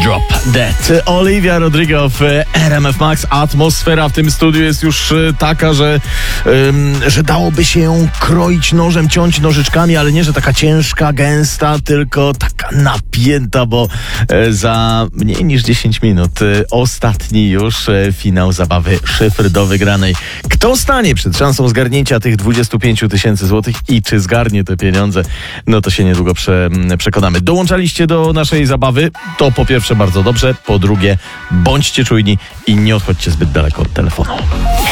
Drop Dead. Olivia Rodrigo w RMF Max. Atmosfera w tym studiu jest już taka, że dałoby się ją kroić nożem, ciąć nożyczkami, ale nie, że taka ciężka, gęsta, tylko taka napięta, bo za mniej niż 10 minut ostatni już finał zabawy Szyfr do wygranej. Kto stanie przed szansą zgarnięcia tych 25 000 złotych i czy zgarnie te pieniądze, no to się niedługo przekonamy. Dołączaliście do naszej zabawy, to po pierwsze bardzo dobrze, po drugie bądźcie czujni i nie odchodźcie zbyt daleko od telefonu.